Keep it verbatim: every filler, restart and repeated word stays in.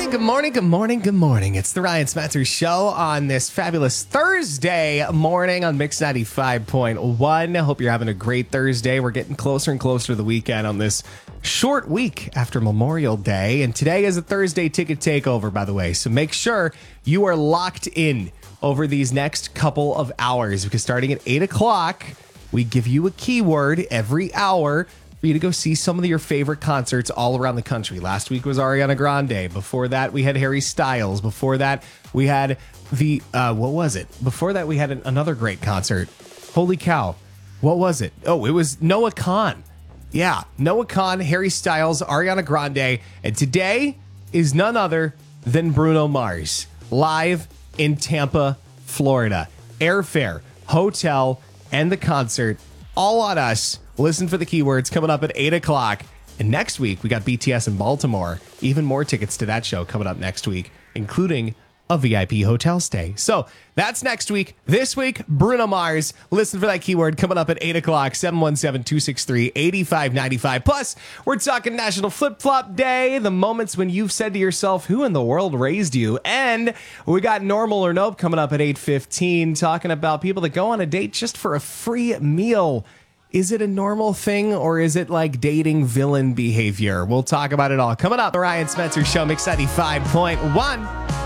morning, good morning, good morning, good morning. It's the Ryan Spencer Show on this fabulous Thursday morning on Mix ninety-five point one. I hope you're having a great Thursday. We're getting closer and closer to the weekend on this short week after Memorial Day. And today is a Thursday ticket takeover, by the way. So make sure you are locked in over these next couple of hours, because starting at eight o'clock, we give you a keyword every hour for you to go see some of your favorite concerts all around the country. Last week was Ariana Grande. Before that, we had Harry Styles. Before that, we had the, uh, what was it? Before that, we had an, another great concert. Holy cow. What was it? Oh, it was Noah Kahan. Yeah, Noah Kahan, Harry Styles, Ariana Grande. And today is none other than Bruno Mars, live in Tampa, Florida. Airfare, hotel, and the concert, all on us. Listen for the keywords coming up at eight o'clock. And next week, we got B T S in Baltimore. Even more tickets to that show coming up next week, including a V I P hotel stay. So that's next week. This week, Bruno Mars. Listen for that keyword coming up at eight o'clock, seven one seven, two six three, eight five nine five. Plus, we're talking National Flip Flop Day, the moments when you've said to yourself, who in the world raised you? And we got Normal or Nope coming up at eight fifteen, talking about people that go on a date just for a free meal. Is it a normal thing, or is it like dating villain behavior? We'll talk about it all coming up. The Ryan Spencer Show, Mix ninety-five point one.